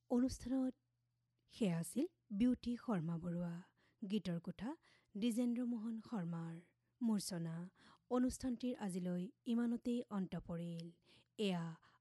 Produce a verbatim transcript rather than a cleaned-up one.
অনুষ্ঠানত সেয়া আছিল বিউটি শৰ্মা বৰুৱা, গীতৰ কোঠা দ্বিজেন্দ্ৰ মোহন শৰ্মাৰ। মূৰ্ছনা অনুষ্ঠানটিৰ আজিলৈ ইমানতেই অন্ত পৰিল। এয়া